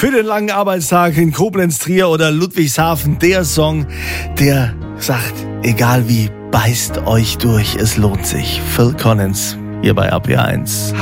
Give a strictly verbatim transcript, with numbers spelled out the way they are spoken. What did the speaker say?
für den langen Arbeitstag in Koblenz, Trier oder Ludwigshafen. Der Song, der sagt, egal wie, beißt euch durch, es lohnt sich. Phil Collins hier bei A P eins.